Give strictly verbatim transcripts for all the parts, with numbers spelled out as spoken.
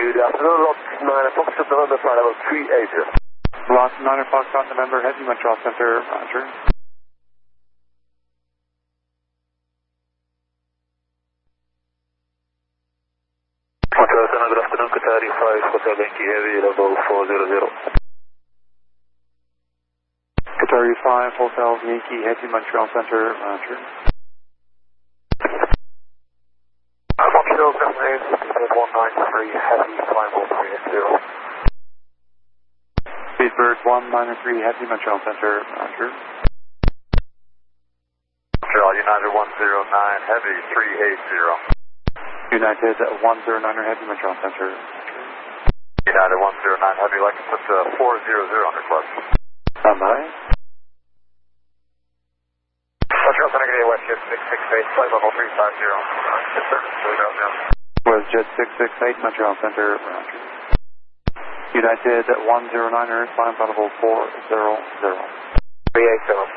Good afternoon, Lot nine Foxtrot November, flight level three eighty. Lot nine Foxtrot November, heavy Montreal Center, roger. Montreal Center, good afternoon, Qatari five, Hotel Yankee Heavy, level four hundred. Qatari five, Hotel Yankee Heavy Montreal Center, roger. Montreal Center, one nine three, heavy, flight level three eighty. Speedbird one nine three, heavy Montreal Center, roger. Montreal United one zero nine, heavy three eighty. United one zero nine, heavy Montreal Center. United one zero nine, heavy, like to put uh, four hundred on your clutch. Stand by. Montreal Center, get WestJet six six eight, flight level three fifty. Yes, sir. WestJet six six eight, Montreal Center, roger. United one zero nine, climb level four zero zero. three eighty.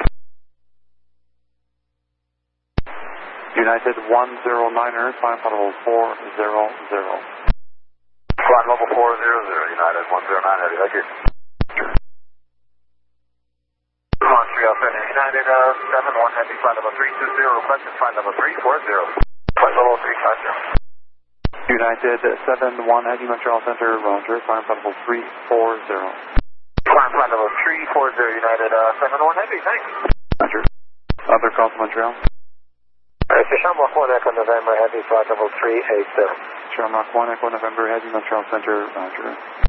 United one zero nine, climb level four zero zero. Flight level four zero zero, United one zero nine, heavy, thank you. Montreal Center, United uh, seven one, heavy, flight level three two zero, requested flight level three four zero. Flight level three fifty. United seven one, heavy Montreal Center, roger, climb level three four zero. Climb flight level three four zero, United uh, seven one, heavy, thanks. Roger. Other call to Montreal. Alright, so Shamrock one Echo November, heavy, flight level three eighty. Shamrock one Echo November, heavy Montreal Center, roger.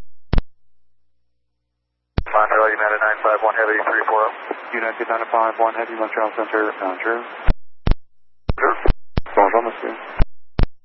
Montreal United nine five one, heavy, three four zero. United nine five one, heavy Montreal Center, roger. Bonjour, monsieur.